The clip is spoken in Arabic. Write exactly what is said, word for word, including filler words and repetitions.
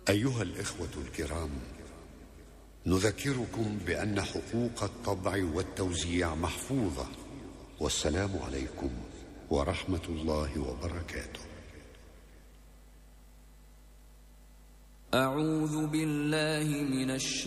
أيها الإخوة الكرام، نذكركم بأن حقوق الطبع والتوزيع محفوظة. والسلام عليكم ورحمة الله وبركاته. أعوذ بالله من الشيطان